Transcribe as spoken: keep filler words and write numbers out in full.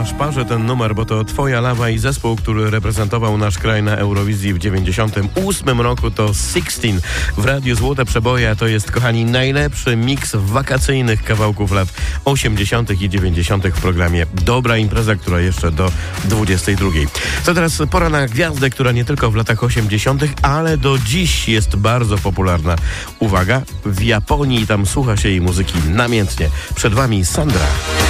szparze ten numer, bo to Twoja lawa i zespół, który reprezentował nasz kraj na Eurowizji w dziewięćdziesiątym ósmym roku, to Sixteen. W Radiu Złote Przeboje to jest, kochani, najlepszy miks wakacyjnych kawałków lat osiemdziesiątych i dziewięćdziesiątych w programie Dobra Impreza, która jeszcze do dwudziestej drugiej. To teraz pora na gwiazdę, która nie tylko w latach osiemdziesiątych, ale do dziś jest bardzo popularna. Uwaga, w Japonii tam słucha się jej muzyki namiętnie. Przed Wami Sandra.